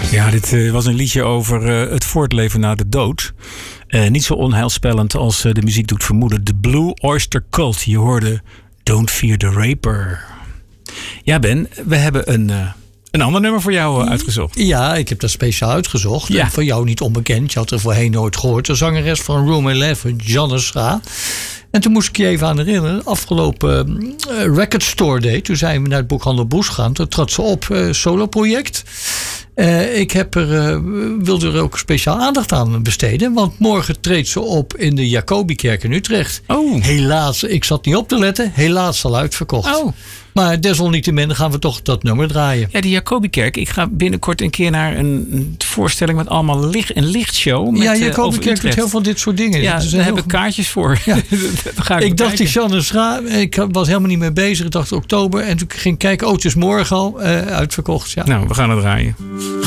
Ja, dit was een liedje over het voortleven na de dood. Niet zo onheilspellend als de muziek doet vermoeden. The Blue Oyster Cult. Je hoorde Don't Fear the Raper. Ja, Ben, we hebben een ander nummer voor jou uitgezocht. Ja, ik heb dat speciaal uitgezocht. Ja. En voor jou niet onbekend. Je had er voorheen nooit gehoord. De zangeres van Room 11, Janne Schra. En toen moest ik je even aan herinneren. Afgelopen Record Store Day. Toen zijn we naar het boekhandel Boes gegaan. Toen trad ze op, solo-project. Ik wilde er ook speciaal aandacht aan besteden. Want morgen treedt ze op in de Jacobikerk in Utrecht. Oh. Helaas, ik zat niet op te letten. Helaas al uitverkocht. Oh. Maar desalniettemin gaan we toch dat nummer draaien. Ja, de Jacobikerk. Ik ga binnenkort een keer naar een voorstelling met allemaal een lichtshow. Met, Ja, Jacobikerk doet heel veel dit soort dingen. Ja, daar heb ik kaartjes voor. Ja. Ik dacht die Janne Schra, ik was helemaal niet mee bezig. Ik dacht oktober en toen ging ik kijken, het is morgen al uitverkocht. Ja. Nou, we gaan het draaien.